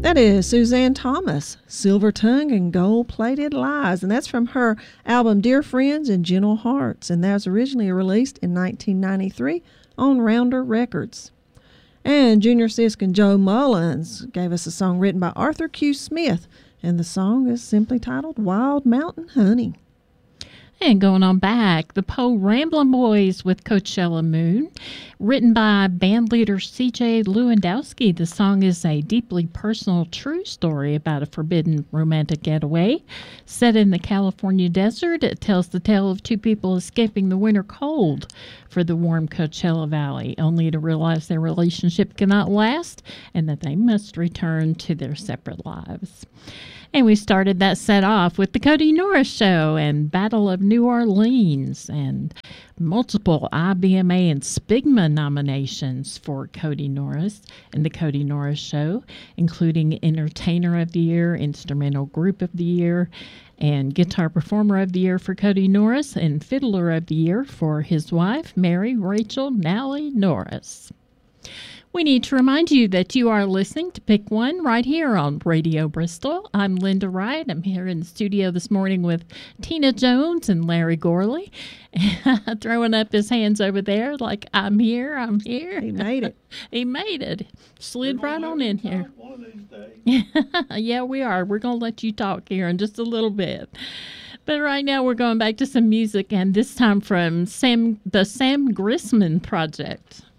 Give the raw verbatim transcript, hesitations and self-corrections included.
That is Suzanne Thomas, Silver Tongue and Gold Plated Lies, and that's from her album Dear Friends and Gentle Hearts, and that was originally released in nineteen ninety-three on Rounder Records. And Junior Sisk and Joe Mullins gave us a song written by Arthur Q. Smith, and the song is simply titled Wild Mountain Honey. And going on back, the Poe Ramblin' Boys with Coachella Moon, written by bandleader C J Lewandowski. The song is a deeply personal, true story about a forbidden romantic getaway. Set in the California desert, it tells the tale of two people escaping the winter cold for the warm Coachella Valley, only to realize their relationship cannot last and that they must return to their separate lives. And we started that set off with the Cody Norris Show and Battle of New Orleans, and multiple I B M A and SPIGMA nominations for Cody Norris and the Cody Norris Show, including Entertainer of the Year, Instrumental Group of the Year, and Guitar Performer of the Year for Cody Norris, and Fiddler of the Year for his wife, Mary Rachel Nally Norris. We need to remind you that you are listening to Pick One right here on Radio Bristol. I'm Linda Wright. I'm here in the studio this morning with Tina Jones and Larry Gorley, throwing up his hands over there like, I'm here, I'm here. He made it. He made it. Slid right on in here. One of these days. Yeah, we are. We're going to let you talk here in just a little bit. But right now we're going back to some music, and this time from Sam, the Sam Grisman Project.